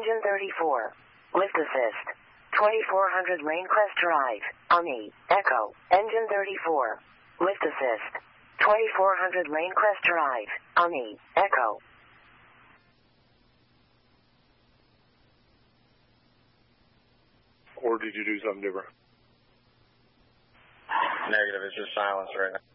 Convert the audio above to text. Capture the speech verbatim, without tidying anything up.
engine thirty-four. Lift assist. twenty-four hundred Lane Crest Drive, Omni, Echo, engine thirty-four. Lift assist. twenty-four hundred Lane Crest Drive, Omni, Echo. Or did you do something different? Negative, it's just silence right now.